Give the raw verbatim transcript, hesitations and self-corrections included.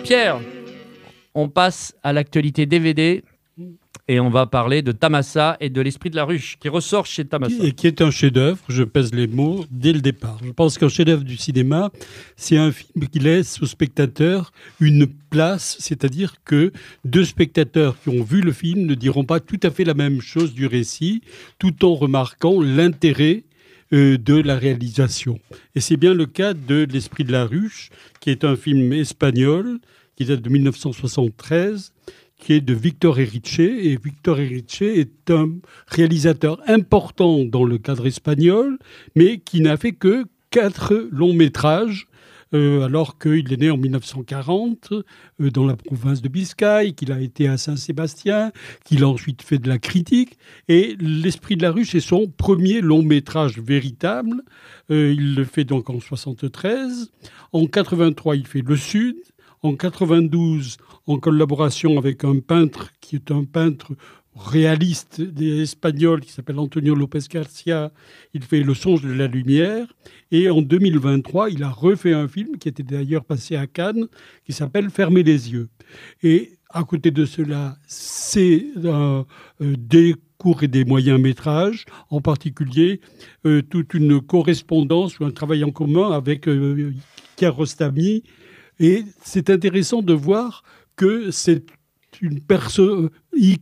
Pierre, on passe à l'actualité D V D et on va parler de Tamassa et de l'Esprit de la Ruche qui ressort chez Tamassa. Et qui est un chef-d'œuvre, je pèse les mots, dès le départ. Je pense qu'un chef-d'œuvre du cinéma, c'est un film qui laisse au spectateur une place, c'est-à-dire que deux spectateurs qui ont vu le film ne diront pas tout à fait la même chose du récit, tout en remarquant l'intérêt euh, de la réalisation. Et c'est bien le cas de L'Esprit de la Ruche, qui est un film espagnol, qui date de dix-neuf cent soixante-treize, qui est de Victor Erice. Et Victor Erice est un réalisateur important dans le cadre espagnol, mais qui n'a fait que quatre longs métrages, euh, alors qu'il est né en dix-neuf cent quarante euh, dans la province de Biscaye, qu'il a été à Saint-Sébastien, qu'il a ensuite fait de la critique. Et L'Esprit de la Ruche est son premier long métrage véritable. Euh, il le fait donc en soixante-treize. En quatre-vingt-trois, il fait Le Sud. En quatre-vingt-douze, en collaboration avec un peintre qui est un peintre réaliste espagnol qui s'appelle Antonio López Garcia, il fait Le Songe de la Lumière. Et en deux mille vingt-trois, il a refait un film qui était d'ailleurs passé à Cannes, qui s'appelle Fermez les yeux. Et à côté de cela, c'est euh, des courts et des moyens métrages, en particulier euh, toute une correspondance ou un travail en commun avec euh, Kiarostami. Et c'est intéressant de voir que c'est une personne,